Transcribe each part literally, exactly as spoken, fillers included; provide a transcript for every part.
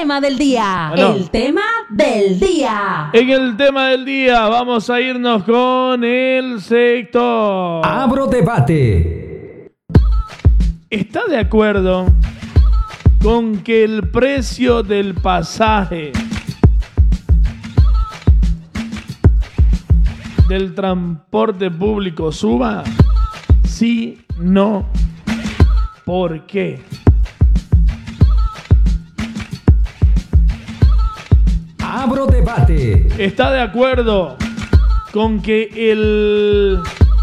tema del día. Ah, no. El tema del día. En el tema del día vamos a irnos con el sector. Abro debate. ¿Está de acuerdo con que el precio del pasaje del transporte público suba? Sí, no. ¿Por qué? Abro debate. ¿Está de acuerdo con que el,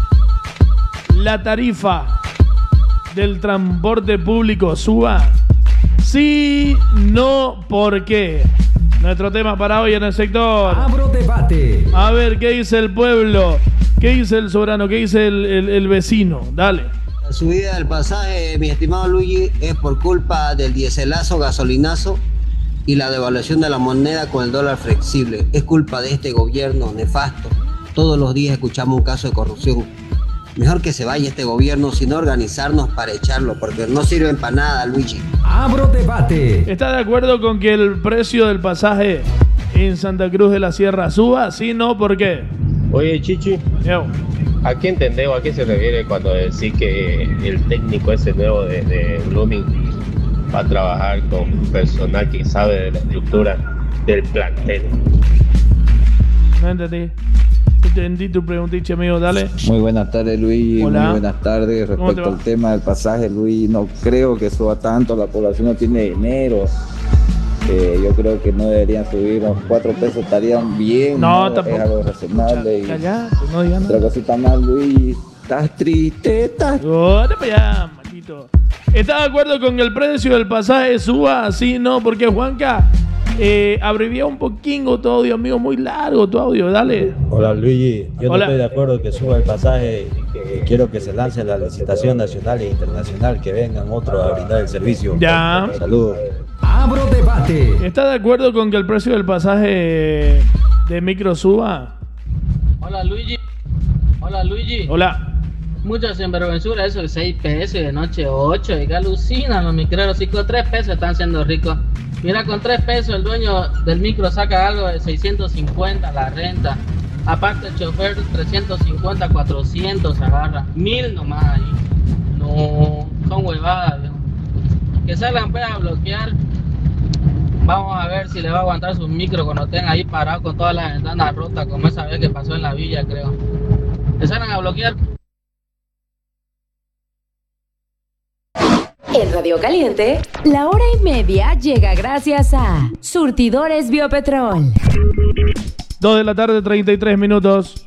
la tarifa del transporte público suba? Sí, no, ¿por qué? Nuestro tema para hoy en el sector. Abro debate. A ver, ¿qué dice el pueblo? ¿Qué dice el soberano? ¿Qué dice el, el, el vecino? Dale. La subida del pasaje, mi estimado Luigi, es por culpa del diéselazo, gasolinazo y la devaluación de la moneda con el dólar flexible. Es culpa de este gobierno nefasto. Todos los días escuchamos un caso de corrupción. Mejor que se vaya este gobierno sin organizarnos para echarlo, porque no sirven para nada, Luigi. Abro debate. ¿Está de acuerdo con que el precio del pasaje en Santa Cruz de la Sierra suba? Sí, no, ¿por qué? Oye, Chichi, Yo. ¿a qué entendemos? ¿A qué se refiere cuando decís que el técnico ese nuevo de, de Blooming va a trabajar con personal que sabe de la estructura del plantel? No entendí. Entendí tu preguntita, amigo, dale. Muy buenas tardes, Luis. Hola. Muy buenas tardes. ¿Cómo te Respecto va? al tema del pasaje, Luis, no creo que suba tanto. La población no tiene dinero. Eh, yo creo que no deberían subir unos cuatro pesos, estarían bien. No, Es tampoco. algo razonable. Y Callate, no digas otra nada. cosita más, Luis. Estás triste, estás. Órale para allá, maldito. ¿Está de acuerdo con que el precio del pasaje suba? Sí, no, porque Juanca, eh, abrevia un poquito tu audio, amigo, muy largo tu audio, dale. Hola Luigi, yo Hola. no estoy de acuerdo que suba el pasaje, que quiero que se lance la licitación nacional e internacional, que vengan otros a brindar el servicio. Ya. Saludos. Abro debate. ¿Está de acuerdo con que el precio del pasaje de micro suba? Hola Luigi. Hola Luigi. Hola. Mucha sinvergüenzura eso de seis pesos y de noche ocho. Y que alucinan los micreros. Si con tres pesos están siendo ricos. Mira, con tres pesos el dueño del micro saca algo de seiscientos cincuenta la renta. Aparte el chofer trescientos cincuenta, cuatrocientos agarra. Mil nomás ahí. No, son huevadas, viejo. Que salgan pues a bloquear. Vamos a ver si le va a aguantar su micro cuando estén ahí parados con todas las ventanas rotas, como esa vez que pasó en la villa, creo. Que salgan a bloquear. En Radio Caliente, la hora y media llega gracias a Surtidores Biopetrol. dos de la tarde, treinta y tres minutos.